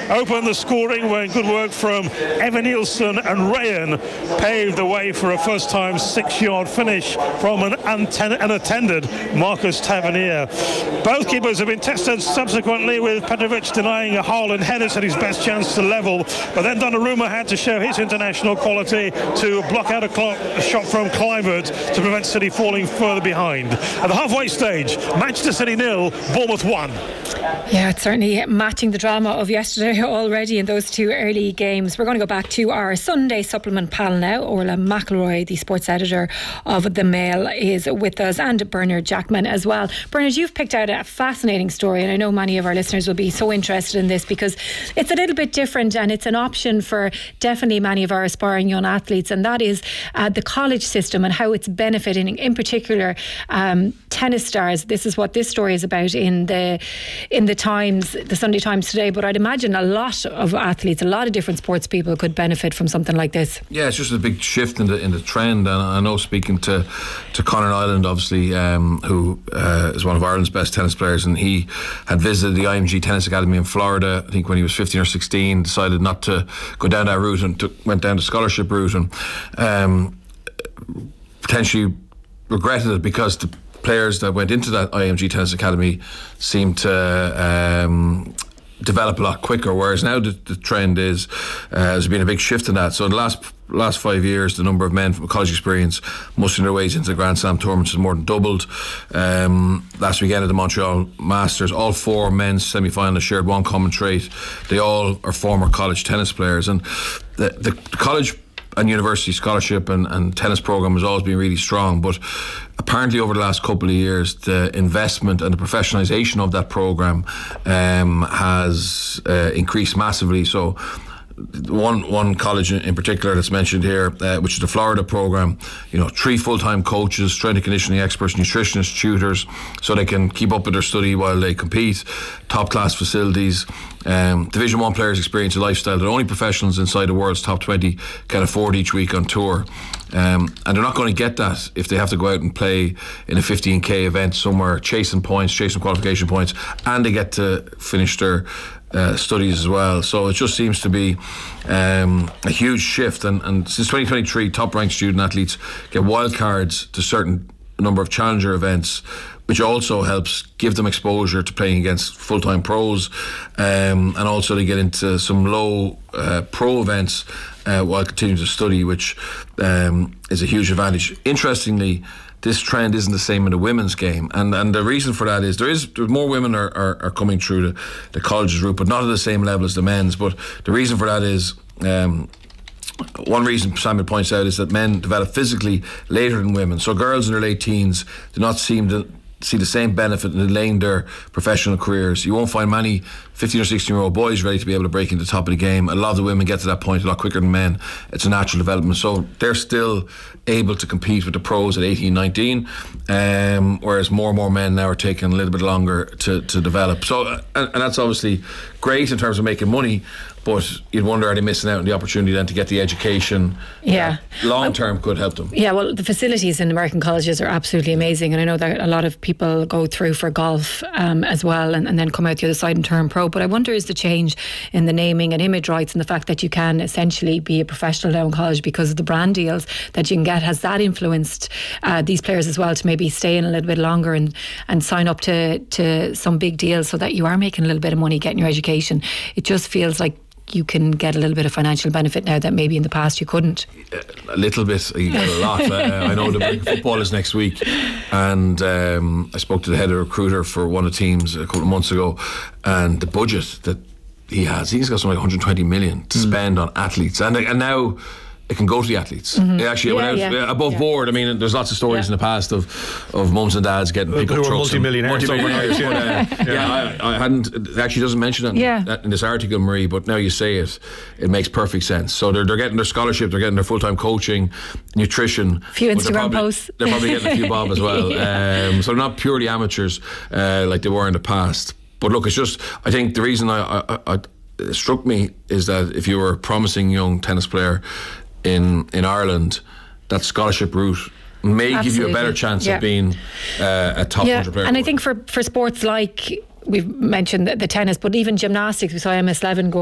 opened the scoring when good work from Evan Nielsen and Rayan paved the way for a first-time 6-yard finish from an unattended Marcus Tavernier. Both keepers have been tested subsequently, with Petrovic denying a Haaland header at his best chance to level, but then Donnarumma had to show his international quality to block out a shot from Kluivert to prevent City falling further behind. At the halfway stage, Manchester City 0, Bournemouth 1. Yeah, it's certainly matching the drama of yesterday already in those two early games. We're going to go back to our Sunday supplement pal now. Orla McElroy, the sports editor of The Mail, is with us, and Bernard Jackman as well. Bernard, you've picked out a fascinating story, and I know many of our listeners will be so interested in this because it's a little bit different and it's an option for definitely many of our aspiring young athletes, and that is the college system and how it's benefiting in particular tennis stars. This is what this story is about in the Times, the Sunday Times today, but I'd imagine a lot of athletes, a lot of different sports people could benefit from something like this. Yeah, it's just a big shift in the trend, and I know, speaking to Conor Ireland, obviously, who is one of Ireland's best tennis players, and he had visited the IMG Tennis Academy in Florida, I think when he was 15 or 16, decided not to go down that route and went down the scholarship route, and potentially regretted it because the players that went into that IMG Tennis Academy seemed to develop a lot quicker, whereas now the trend is there's been a big shift in that. So in the last 5 years, the number of men from college experience mustering their ways into the Grand Slam tournaments has more than doubled. Last weekend at the Montreal Masters, all 4 men's semi-finalists shared one common trait: they all are former college tennis players, and the college and university scholarship and tennis program has always been really strong, but apparently over the last couple of years the investment and the professionalisation of that program has increased massively. So one college in particular that's mentioned here, which is the Florida program, 3 full-time coaches, strength and conditioning experts, nutritionists, tutors, so they can keep up with their study while they compete, top-class facilities. Division 1 players experience a lifestyle that only professionals inside the world's top 20 can afford each week on tour. And they're not going to get that if they have to go out and play in a 15k event somewhere, chasing qualification points, and they get to finish their studies as well. So it just seems to be a huge shift, and since 2023 top ranked student athletes get wildcards to certain number of challenger events, which also helps give them exposure to playing against full-time pros, and also they get into some low pro events while continuing to study, which is a huge advantage. Interestingly, this trend isn't the same in the women's game, and the reason for that is there's more women are coming through the colleges route, but not at the same level as the men's. But the reason for that is one reason Samuel points out is that men develop physically later than women. So girls in their late teens do not seem to see the same benefit in delaying their professional careers. You won't find many 15 or 16 year old boys ready to be able to break into the top of the game. A lot of the women get to that point a lot quicker than men. It's a natural development, so they're still able to compete with the pros at 18, 19, whereas more and more men now are taking a little bit longer to develop. So and that's obviously great in terms of making money, but you'd wonder, are they missing out on the opportunity then to get the education? Yeah, long term could help them. Yeah, well, the facilities in American colleges are absolutely amazing, and I know that a lot of people go through for golf as well, and then come out the other side and turn pro. But I wonder, is the change in the naming and image rights and the fact that you can essentially be a professional now in college because of the brand deals that you can get, has that influenced these players as well to maybe stay in a little bit longer and sign up to some big deals so that you are making a little bit of money getting your education? It just feels like you can get a little bit of financial benefit now that maybe in the past you couldn't. A little bit, you get a lot. I know the American football is next week, and I spoke to the head of recruiter for one of the teams a couple of months ago, and the budget that he's got something like 120 million to spend on athletes, and now it can go to the athletes. It actually went out above board. I mean, there's lots of stories in the past of mums and dads getting pickup trucks, multi-millionaires. I hadn't. It actually doesn't mention that in this article, Marie, but now you say it makes perfect sense. So they're getting their scholarship, they're getting their full-time coaching, nutrition, a few Instagram posts. They're probably getting a few bob as well. So they're not purely amateurs like they were in the past. But look, it's just, I think the reason it struck me is that if you were a promising young tennis player in Ireland, that scholarship route may give you a better chance of being a top 100 player. And I think for sports like we've mentioned the tennis, but even gymnastics, we saw MS11 go